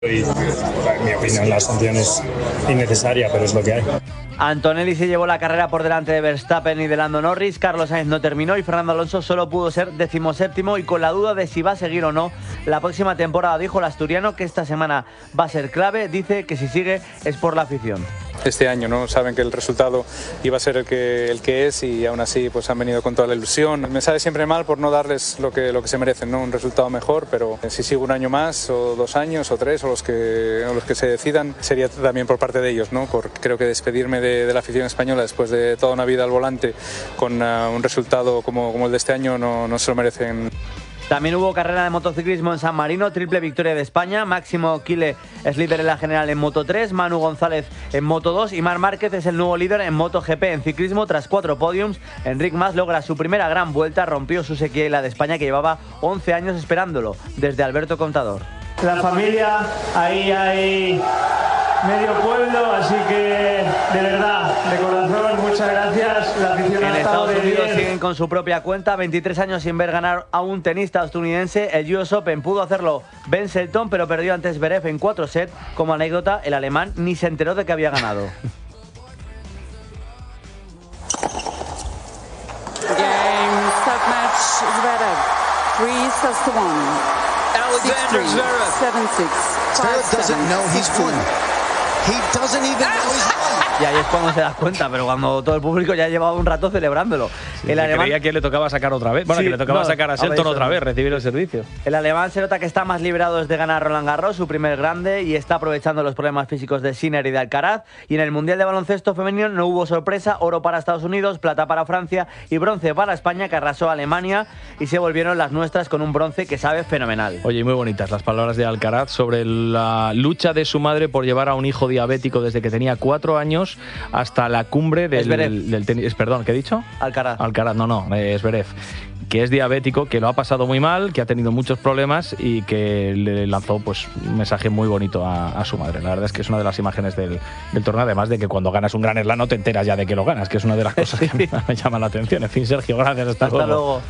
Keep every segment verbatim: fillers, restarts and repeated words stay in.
Y, en mi opinión, la sanción es innecesaria, pero es lo que hay. Antonelli se llevó la carrera por delante de Verstappen y de Lando Norris. Carlos Sainz no terminó y Fernando Alonso solo pudo ser decimoséptimo y con la duda de si va a seguir o no la próxima temporada. Dijo el asturiano que esta semana va a ser clave. Dice que si sigue es por la afición. Este año no saben que el resultado iba a ser el que, el que es y aún así pues han venido con toda la ilusión. Me sabe siempre mal por no darles lo que, lo que se merecen, ¿no? Un resultado mejor, pero si sigo un año más o dos años o tres o los que, o los que se decidan sería también por parte de ellos, ¿no? Por, creo que despedirme de, de la afición española después de toda una vida al volante con uh, un resultado como, como el de este año no, no se lo merecen. También hubo carrera de motociclismo en San Marino, triple victoria de España. Máximo Quile es líder en la general en Moto tres, Manu González en Moto dos y Marc Márquez es el nuevo líder en MotoGP. En ciclismo, tras cuatro podiums, Enric Mas logra su primera gran vuelta, rompió su sequía y la de España que llevaba once años esperándolo, desde Alberto Contador. La familia, ahí hay medio pueblo, así que de verdad, de corazón, muchas gracias. La afición en ha estado Estados Unidos bien. Siguen con su propia cuenta, veintitrés años sin ver ganar a un tenista estadounidense. El U S Open pudo hacerlo Ben Shelton, pero perdió ante Zverev en cuatro sets. Como anécdota, el alemán ni se enteró de que había ganado. Game, set match, Zverev, three sets to one. Alexander Zverev. seven six. Zverev doesn't know he's won. He doesn't even know he's won. Y ahí es cuando se das cuenta, pero cuando todo el público ya llevaba un rato celebrándolo. Sí, el alemán creía que le tocaba sacar otra vez. Bueno, sí, que le tocaba no, sacar a Shelton otra vez, recibir el servicio. El alemán se nota que está más librado desde ganar Roland Garros, su primer grande, y está aprovechando los problemas físicos de Sinner y de Alcaraz. Y en el Mundial de Baloncesto Femenino no hubo sorpresa, oro para Estados Unidos, plata para Francia y bronce para España, que arrasó a Alemania, y se volvieron las nuestras con un bronce que sabe fenomenal. Oye, muy bonitas las palabras de Alcaraz sobre la lucha de su madre por llevar a un hijo diabético desde que tenía cuatro años hasta la cumbre del, del tenis. Perdón, ¿qué he dicho? Alcaraz. Alcaraz, no, no, eh, Zverev, que es diabético, que lo ha pasado muy mal, que ha tenido muchos problemas y que le lanzó pues un mensaje muy bonito a, a su madre. La verdad es que es una de las imágenes del, del torneo, además de que cuando ganas un Gran Slam no te enteras ya de que lo ganas, que es una de las cosas que me llaman la atención. En fin, Sergio, gracias. Hasta, hasta luego. luego.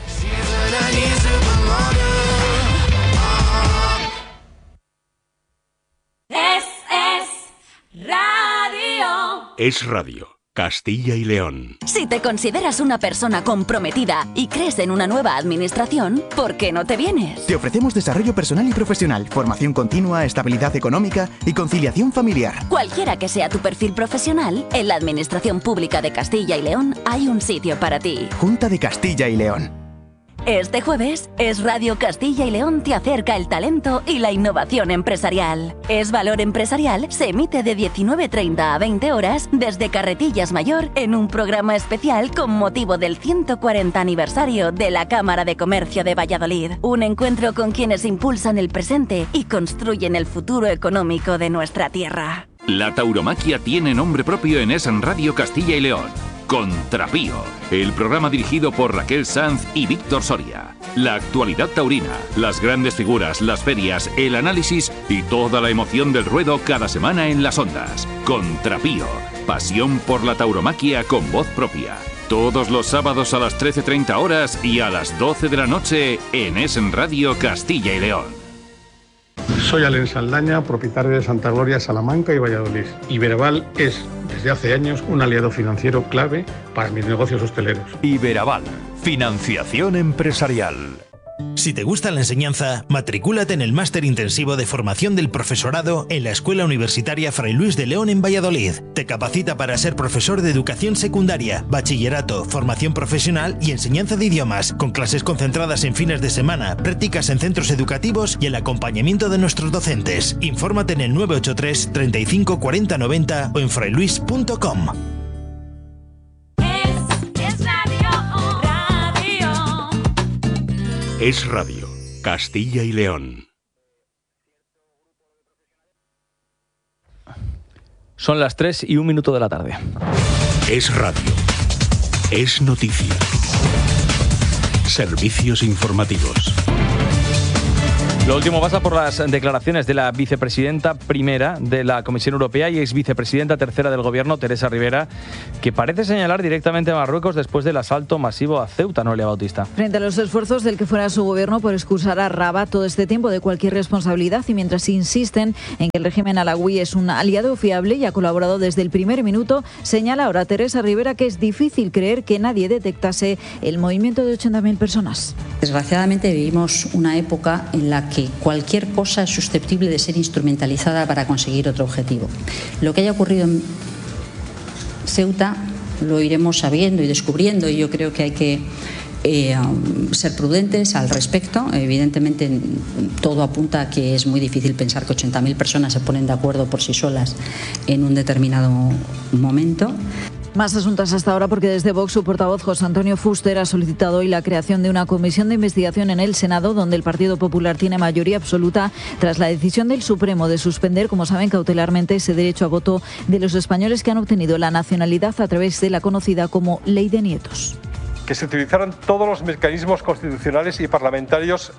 Es, es radio. Es radio. Castilla y León. Si te consideras una persona comprometida y crees en una nueva administración, ¿por qué no te vienes? Te ofrecemos desarrollo personal y profesional, formación continua, estabilidad económica y conciliación familiar. Cualquiera que sea tu perfil profesional, en la Administración Pública de Castilla y León hay un sitio para ti. Junta de Castilla y León. Este jueves, Es Radio Castilla y León te acerca el talento y la innovación empresarial. Es Valor Empresarial se emite de diecinueve treinta a veinte horas desde Carretillas Mayor en un programa especial con motivo del ciento cuarenta aniversario de la Cámara de Comercio de Valladolid. Un encuentro con quienes impulsan el presente y construyen el futuro económico de nuestra tierra. La tauromaquia tiene nombre propio en Es Radio Castilla y León. Contrapío, el programa dirigido por Raquel Sanz y Víctor Soria. La actualidad taurina, las grandes figuras, las ferias, el análisis y toda la emoción del ruedo cada semana en las ondas. Contrapío, pasión por la tauromaquia con voz propia. Todos los sábados a las trece treinta horas y a las doce de la noche en Es Radio Castilla y León. Soy Alen Saldaña, propietario de Santa Gloria, Salamanca y Valladolid. Iberaval es, desde hace años, un aliado financiero clave para mis negocios hosteleros. Iberaval, financiación empresarial. Si te gusta la enseñanza, matricúlate en el Máster Intensivo de Formación del Profesorado en la Escuela Universitaria Fray Luis de León en Valladolid. Te capacita para ser profesor de educación secundaria, bachillerato, formación profesional y enseñanza de idiomas, con clases concentradas en fines de semana, prácticas en centros educativos y el acompañamiento de nuestros docentes. Infórmate en el nueve ocho tres, treinta y cinco, cuarenta, noventa o en frailuis punto com. Es Radio, Castilla y León. Son las tres y un minuto de la tarde. Es Radio. Es noticia. Servicios informativos. Lo último pasa por las declaraciones de la vicepresidenta primera de la Comisión Europea y ex vicepresidenta tercera del Gobierno, Teresa Rivera, que parece señalar directamente a Marruecos después del asalto masivo a Ceuta, Noelia Bautista. Frente a los esfuerzos del que fuera su gobierno por excusar a Rabat todo este tiempo de cualquier responsabilidad y mientras insisten en que el régimen alawí es un aliado fiable y ha colaborado desde el primer minuto, señala ahora Teresa Rivera que es difícil creer que nadie detectase el movimiento de ochenta mil personas. Desgraciadamente vivimos una época en la que cualquier cosa es susceptible de ser instrumentalizada para conseguir otro objetivo. Lo que haya ocurrido en Ceuta lo iremos sabiendo y descubriendo y yo creo que hay que eh, ser prudentes al respecto. Evidentemente todo apunta a que es muy difícil pensar que ochenta mil personas se ponen de acuerdo por sí solas en un determinado momento. Más asuntos hasta ahora porque desde Vox su portavoz José Antonio Fuster ha solicitado hoy la creación de una comisión de investigación en el Senado donde el Partido Popular tiene mayoría absoluta tras la decisión del Supremo de suspender, como saben, cautelarmente ese derecho a voto de los españoles que han obtenido la nacionalidad a través de la conocida como Ley de Nietos. Que se utilizaran todos los mecanismos constitucionales y parlamentarios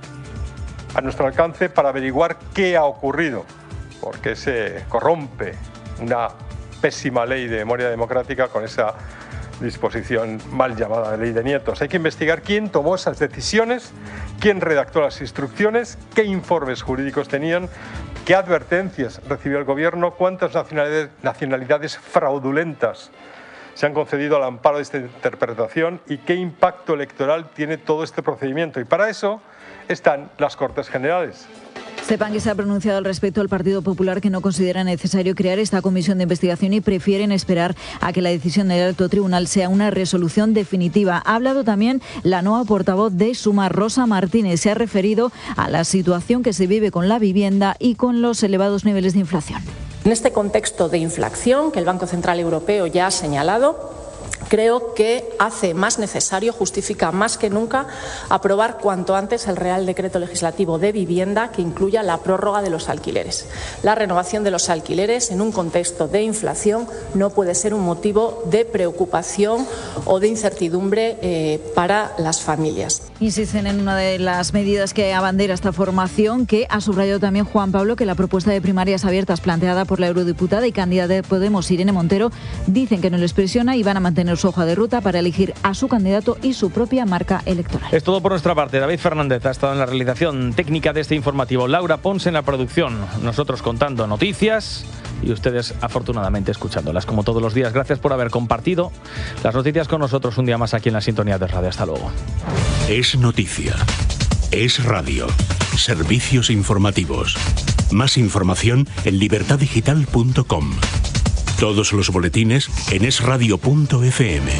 a nuestro alcance para averiguar qué ha ocurrido, porque se corrompe una pésima ley de memoria democrática con esa disposición mal llamada Ley de Nietos. Hay que investigar quién tomó esas decisiones, quién redactó las instrucciones, qué informes jurídicos tenían, qué advertencias recibió el gobierno, cuántas nacionalidades, nacionalidades fraudulentas se han concedido al amparo de esta interpretación y qué impacto electoral tiene todo este procedimiento. Y para eso están las Cortes Generales. Sepan que se ha pronunciado al respecto el Partido Popular, que no considera necesario crear esta comisión de investigación y prefieren esperar a que la decisión del alto tribunal sea una resolución definitiva. Ha hablado también la nueva portavoz de Sumar, Rosa Martínez. Se ha referido a la situación que se vive con la vivienda y con los elevados niveles de inflación. En este contexto de inflación que el Banco Central Europeo ya ha señalado, creo que hace más necesario, justifica más que nunca, aprobar cuanto antes el Real Decreto Legislativo de Vivienda que incluya la prórroga de los alquileres. La renovación de los alquileres en un contexto de inflación no puede ser un motivo de preocupación o de incertidumbre eh, para las familias. Insisten en una de las medidas que abandera esta formación, que ha subrayado también Juan Pablo, que la propuesta de primarias abiertas planteada por la eurodiputada y candidata de Podemos, Irene Montero, dicen que no les presiona y van a mantener su hoja de ruta para elegir a su candidato y su propia marca electoral. Es todo por nuestra parte. David Fernández ha estado en la realización técnica de este informativo, Laura Pons en la producción, nosotros contando noticias y ustedes afortunadamente escuchándolas como todos los días. Gracias por haber compartido las noticias con nosotros un día más aquí en la sintonía de radio. Hasta luego. Es noticia. Es radio. Servicios informativos. Más información en libertad digital punto com. Todos los boletines en es radio punto efe eme.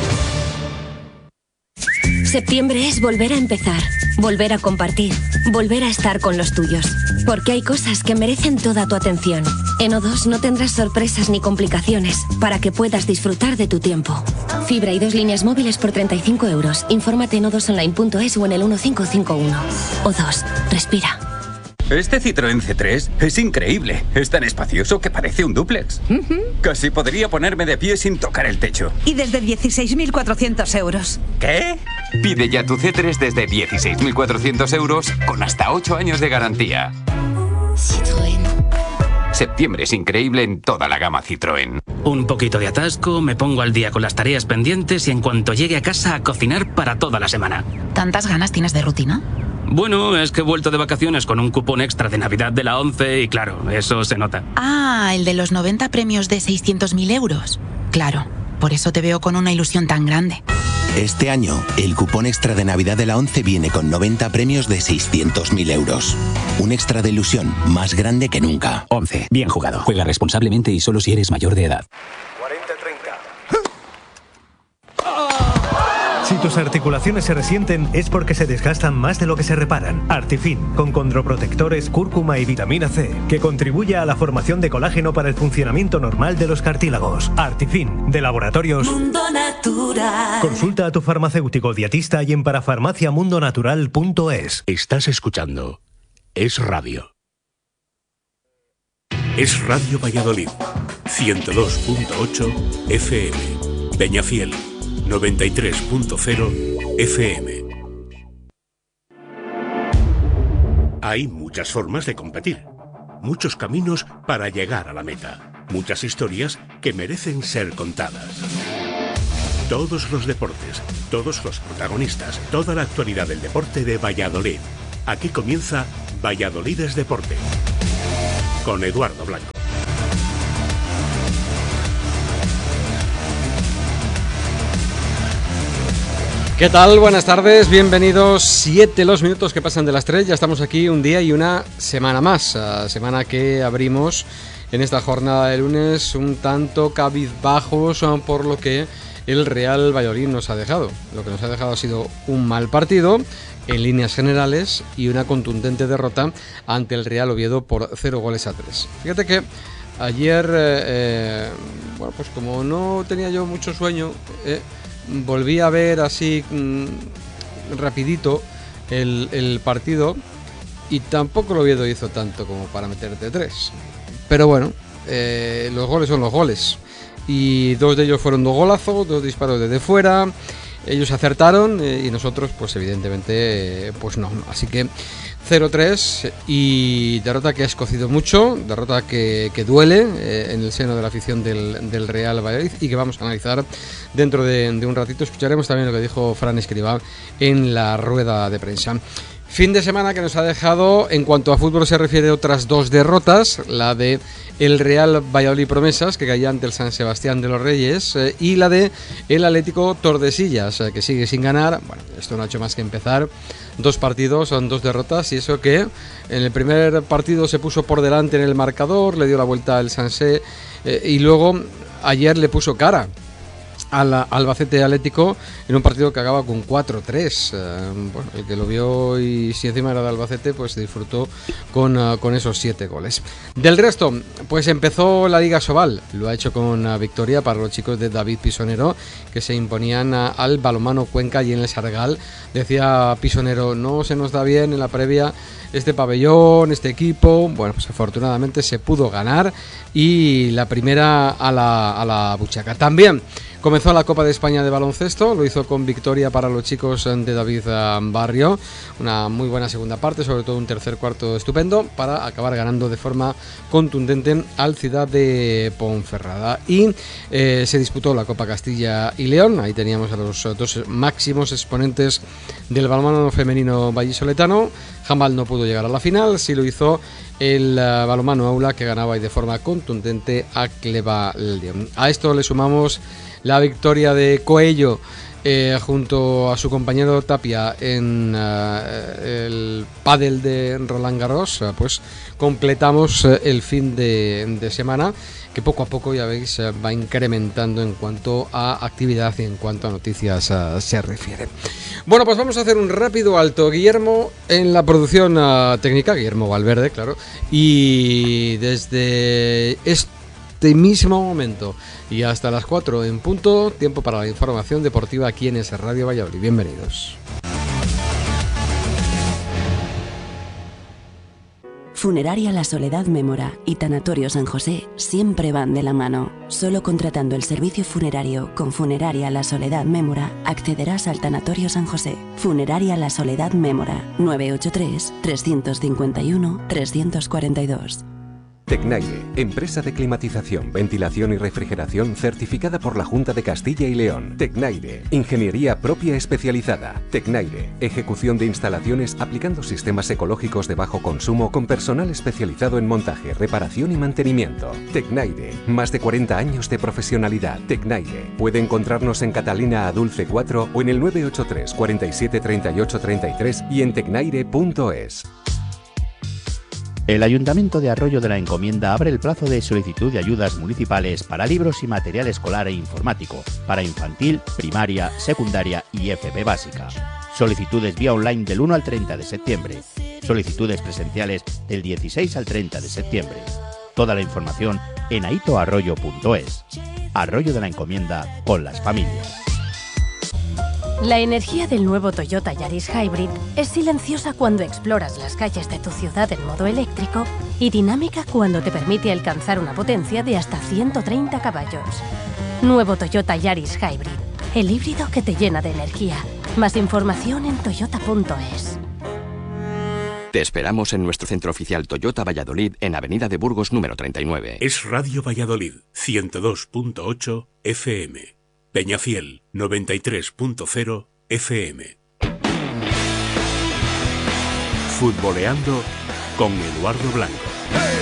Septiembre es volver a empezar, volver a compartir, volver a estar con los tuyos. Porque hay cosas que merecen toda tu atención. En O dos no tendrás sorpresas ni complicaciones para que puedas disfrutar de tu tiempo. Fibra y dos líneas móviles por treinta y cinco euros. Infórmate en o dos online punto es o en el uno cinco cinco uno. O dos, respira. Este Citroën ce tres es increíble. Es tan espacioso que parece un dúplex. Uh-huh. Casi podría ponerme de pie sin tocar el techo. Y desde dieciséis mil cuatrocientos euros. ¿Qué? Pide ya tu ce tres desde dieciséis mil cuatrocientos euros con hasta ocho años de garantía. Citroën. Septiembre es increíble en toda la gama Citroën. Un poquito de atasco, me pongo al día con las tareas pendientes y en cuanto llegue a casa a cocinar para toda la semana. ¿Tantas ganas tienes de rutina? Bueno, es que he vuelto de vacaciones con un cupón extra de Navidad de la ONCE y claro, eso se nota. Ah, el de los noventa premios de seiscientos mil euros. Claro, por eso te veo con una ilusión tan grande. Este año, el cupón extra de Navidad de la ONCE viene con noventa premios de seiscientos mil euros. Un extra de ilusión más grande que nunca. ONCE, bien jugado. Juega responsablemente y solo si eres mayor de edad. cuarenta treinta. Si tus articulaciones se resienten es porque se desgastan más de lo que se reparan. Artifin, con condroprotectores, cúrcuma y vitamina ce, que contribuye a la formación de colágeno para el funcionamiento normal de los cartílagos. Artifin, de Laboratorios Mundo Natural. Consulta a tu farmacéutico dietista y en parafarmaciamundonatural punto es. Estás escuchando Es Radio. Es Radio Valladolid, ciento dos punto ocho efe eme. Peñafiel, noventa y tres punto cero efe eme. Hay muchas formas de competir, muchos caminos para llegar a la meta, muchas historias que merecen ser contadas. Todos los deportes, todos los protagonistas, toda la actualidad del deporte de Valladolid. Aquí comienza Valladolid es Deporte, con Eduardo Blanco. ¿Qué tal? Buenas tardes, bienvenidos. Siete los minutos que pasan de las tres. Ya estamos aquí un día y una semana más. Uh, semana que abrimos en esta jornada de lunes un tanto cabizbajos uh, por lo que el Real Valladolid nos ha dejado. Lo que nos ha dejado ha sido un mal partido en líneas generales y una contundente derrota ante el Real Oviedo por cero goles a tres. Fíjate que ayer, eh, eh, bueno, pues como no tenía yo mucho sueño, eh, volví a ver así mmm, rapidito el, el partido y tampoco el Oviedo hizo tanto como para meterte tres. Pero bueno, eh, los goles son los goles. Y dos de ellos fueron dos golazos, dos disparos desde fuera. Ellos acertaron eh, y nosotros pues evidentemente eh, pues no. Así que cero tres y derrota que ha escocido mucho, derrota que, que duele eh, en el seno de la afición del, del Real Valladolid y que vamos a analizar dentro de, de un ratito. Escucharemos también lo que dijo Fran Escribá en la rueda de prensa. Fin de semana que nos ha dejado, en cuanto a fútbol se refiere, otras dos derrotas, la de el Real Valladolid Promesas, que caía ante el San Sebastián de los Reyes, eh, y la de el Atlético Tordesillas, eh, que sigue sin ganar. Bueno, esto no ha hecho más que empezar. Dos partidos, son dos derrotas, y eso que en el primer partido se puso por delante en el marcador, le dio la vuelta al Sanse, eh, y luego ayer le puso cara al Albacete Atlético en un partido que acaba con cuatro tres. Eh, bueno, el que lo vio y si encima era de Albacete, pues disfrutó con, uh, con esos siete goles. Del resto, pues empezó la Liga Sobal, lo ha hecho con una victoria para los chicos de David Pisonero, que se imponían uh, al Balonmano Cuenca y en el Sargal. Decía Pisonero, no se nos da bien en la previa este pabellón, este equipo. Bueno, pues afortunadamente se pudo ganar y la primera a la, a la buchaca. También comenzó la Copa de España de baloncesto, lo hizo con victoria para los chicos de David Barrio, una muy buena segunda parte, sobre todo un tercer cuarto estupendo, para acabar ganando de forma contundente al Ciudad de Ponferrada. Y eh, se disputó la Copa Castilla y León, ahí teníamos a los dos máximos exponentes del balonmano femenino vallisoletano. Jambal no pudo llegar a la final, sí lo hizo el uh, balonmano Aula, que ganaba y de forma contundente a Cleva León. A esto le sumamos la victoria de Coello eh, junto a su compañero Tapia en uh, el pádel de Roland Garros. Uh, pues completamos uh, el fin de, de semana, que poco a poco, ya veis, uh, va incrementando en cuanto a actividad y en cuanto a noticias uh, se refiere. Bueno, pues vamos a hacer un rápido alto. Guillermo en la producción uh, técnica, Guillermo Valverde, claro, y desde este mismo momento y hasta las cuatro en punto, tiempo para la información deportiva aquí en ese Radio Valladolid. Bienvenidos. Funeraria La Soledad Mémora y Tanatorio San José siempre van de la mano. Solo contratando el servicio funerario con Funeraria La Soledad Mémora accederás al Tanatorio San José. Funeraria La Soledad Mémora, nueve ocho tres, tres cinco uno, tres cuatro dos. Tecnaire, empresa de climatización, ventilación y refrigeración certificada por la Junta de Castilla y León. Tecnaire, ingeniería propia especializada. Tecnaire, ejecución de instalaciones aplicando sistemas ecológicos de bajo consumo con personal especializado en montaje, reparación y mantenimiento. Tecnaire, más de cuarenta años de profesionalidad. Tecnaire, puede encontrarnos en Catalina Adulce cuatro o en el nueve ocho tres, cuarenta y siete, treinta y ocho, treinta y tres y en tecnaire punto es. El Ayuntamiento de Arroyo de la Encomienda abre el plazo de solicitud de ayudas municipales para libros y material escolar e informático, para infantil, primaria, secundaria y F P básica. Solicitudes vía online del uno al treinta de septiembre. Solicitudes presenciales del dieciséis al treinta de septiembre. Toda la información en aito arroyo punto es. Arroyo de la Encomienda con las familias. La energía del nuevo Toyota Yaris Hybrid es silenciosa cuando exploras las calles de tu ciudad en modo eléctrico y dinámica cuando te permite alcanzar una potencia de hasta ciento treinta caballos. Nuevo Toyota Yaris Hybrid, el híbrido que te llena de energía. Más información en toyota punto es. Te esperamos en nuestro centro oficial Toyota Valladolid en Avenida de Burgos número treinta y nueve. Es Radio Valladolid, ciento dos punto ocho F M. Peñafiel, noventa y tres punto cero F M. Futboleando con Eduardo Blanco.